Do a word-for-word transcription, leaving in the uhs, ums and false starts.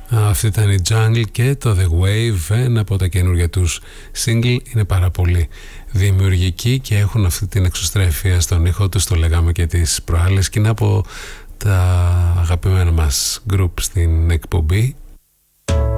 Αυτή ήταν η Jungle και το The Wave, ένα από τα καινούργια τους single. Είναι πάρα πολύ δημιουργικοί και έχουν αυτή την εξωστρέφεια στον ήχο τους, το λέγαμε και τις προάλλες, και είναι από τα αγαπημένα μας group στην εκπομπή.